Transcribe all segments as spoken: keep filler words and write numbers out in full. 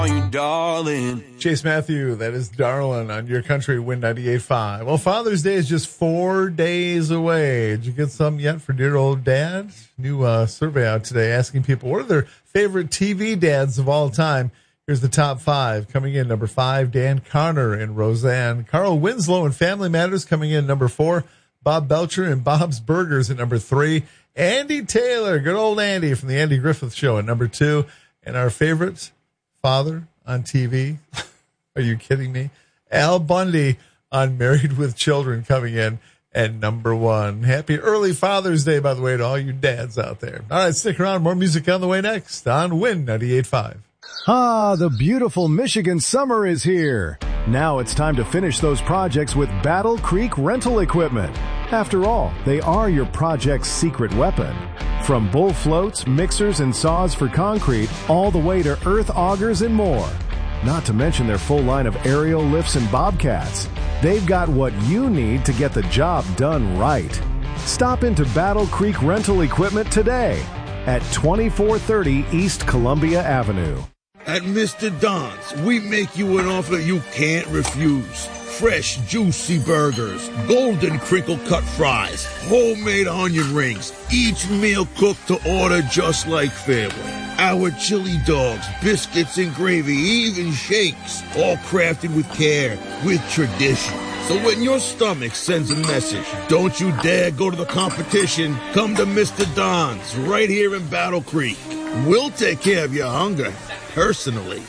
You darling. Chase Matthew, that is Darlin' on your country Win ninety-eight point five. Well, Father's Day is just four days away. Did you get some yet for dear old dad? New uh, survey out today asking people what are their favorite T V dads of all time. Here's the top five. Coming in number five, Dan Connor and Roseanne. Carl Winslow and Family Matters coming in number four. Bob Belcher and Bob's Burgers at number three. Andy Taylor, good old Andy from the Andy Griffith Show at number two. And our favorite father on T V. Are you kidding me? Al Bundy on Married with Children coming in at number one. Happy early Father's Day, by the way, to all you dads out there. All right, stick around. More music on the way next on Win ninety-eight point five. Ah, the beautiful Michigan summer is here. Now it's time to finish those projects with Battle Creek Rental Equipment. After all, they are your project's secret weapon. From bull floats, mixers, and saws for concrete, all the way to earth augers and more. Not to mention their full line of aerial lifts and bobcats. They've got what you need to get the job done right. Stop into Battle Creek Rental Equipment today at twenty-four thirty East Columbia Avenue. At Mister Don's, we make you an offer you can't refuse. Fresh, juicy burgers, golden crinkle-cut fries, homemade onion rings, each meal cooked to order just like family. Our chili dogs, biscuits and gravy, even shakes, all crafted with care, with tradition. So when your stomach sends a message, don't you dare go to the competition. Come to Mister Don's, right here in Battle Creek. We'll take care of your hunger, personally.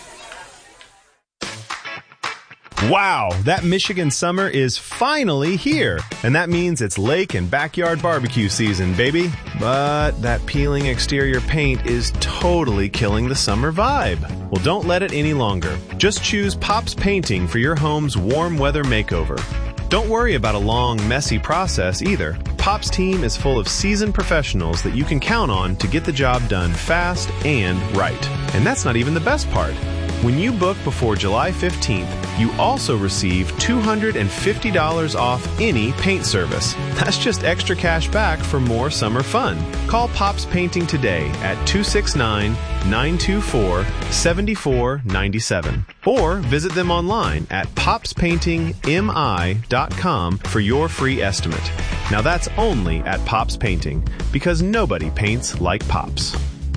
Wow, that Michigan summer is finally here. And that means it's lake and backyard barbecue season, baby. But that peeling exterior paint is totally killing the summer vibe. Well, don't let it any longer. Just choose Pops Painting for your home's warm weather makeover. Don't worry about a long, messy process either. Pop's team is full of seasoned professionals that you can count on to get the job done fast and right. And that's not even the best part. When you book before July fifteenth, you also receive two hundred fifty dollars off any paint service. That's just extra cash back for more summer fun. Call Pops Painting today at two six nine, nine two four, seven four nine seven or visit them online at pops painting m i dot com for your free estimate. Now that's only at Pops Painting, because nobody paints like Pops.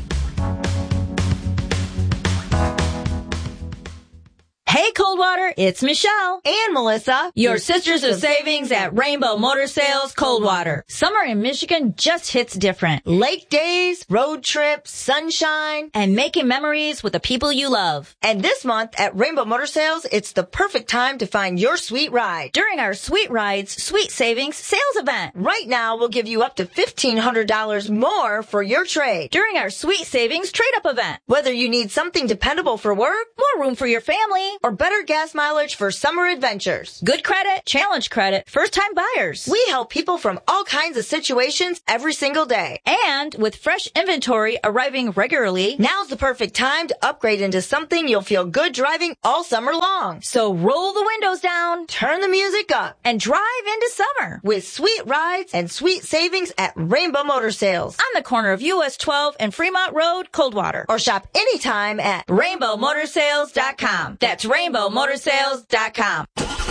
Hey, Coldwater, it's Michelle and Melissa, your sisters of savings at Rainbow Motor Sales Coldwater. Summer in Michigan just hits different. Lake days, road trips, sunshine, and making memories with the people you love. And this month at Rainbow Motor Sales, it's the perfect time to find your sweet ride. During our Sweet Rides, Sweet Savings sales event. Right now, we'll give you up to fifteen hundred dollars more for your trade. During our Sweet Savings trade-up event. Whether you need something dependable for work, more room for your family, or better gas mileage for summer adventures. Good credit, challenge credit, first-time buyers. We help people from all kinds of situations every single day. And with fresh inventory arriving regularly, now's the perfect time to upgrade into something you'll feel good driving all summer long. So roll the windows down, turn the music up, and drive into summer with sweet rides and sweet savings at Rainbow Motor Sales. On the corner of U S twelve and Fremont Road, Coldwater. Or shop anytime at rainbow motor sales dot com. That's rainbow motor sales dot com.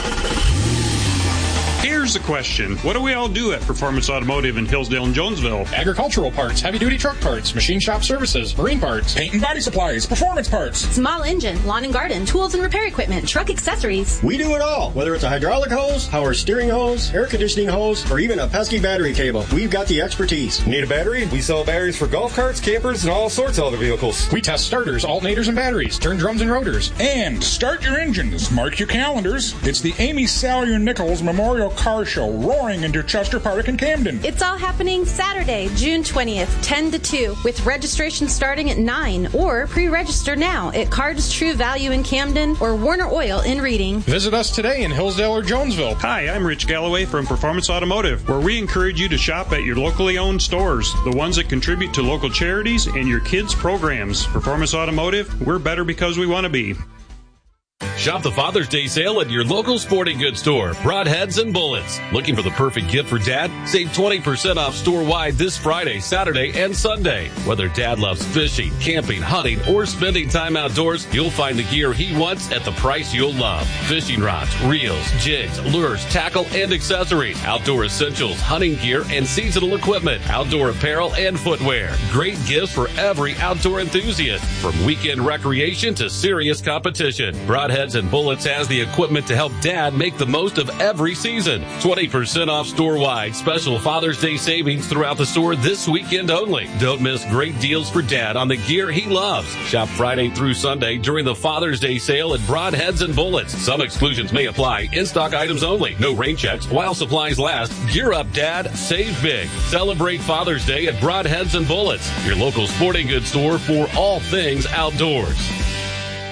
Here's the question. What do we all do at Performance Automotive in Hillsdale and Jonesville? Agricultural parts, heavy-duty truck parts, machine shop services, marine parts, paint and body supplies, performance parts, small engine, lawn and garden, tools and repair equipment, truck accessories. We do it all. Whether it's a hydraulic hose, power steering hose, air conditioning hose, or even a pesky battery cable, we've got the expertise. Need a battery? We sell batteries for golf carts, campers, and all sorts of other vehicles. We test starters, alternators, and batteries, turn drums and rotors. And start your engines. Mark your calendars. It's the Amy Salyer Nichols Memorial Car Show, roaring into Chester Park in Camden. It's all happening Saturday, June twentieth, ten to two, with registration starting at nine, or pre-register now at Cards True Value in Camden or Warner Oil in Reading. Visit us today in Hillsdale or Jonesville. Hi, I'm Rich Galloway from Performance Automotive, where we encourage you to shop at your locally owned stores, the ones that contribute to local charities and your kids' programs. Performance Automotive, we're better because we want to be. Shop the Father's Day sale at your local sporting goods store, Broadheads and Bullets. Looking for the perfect gift for Dad? Save twenty percent off store-wide this Friday, Saturday, and Sunday. Whether Dad loves fishing, camping, hunting, or spending time outdoors, you'll find the gear he wants at the price you'll love. Fishing rods, reels, jigs, lures, tackle, and accessories, outdoor essentials, hunting gear, and seasonal equipment, outdoor apparel, and footwear. Great gifts for every outdoor enthusiast, from weekend recreation to serious competition. Broadheads and Bullets has the equipment to help Dad make the most of every season. twenty percent off store-wide. Special Father's Day savings throughout the store this weekend only. Don't miss great deals for Dad on the gear he loves. Shop Friday through Sunday during the Father's Day sale at Broadheads and Bullets. Some exclusions may apply. In-stock items only. No rain checks while supplies last. Gear up, Dad. Save big. Celebrate Father's Day at Broadheads and Bullets, your local sporting goods store for all things outdoors.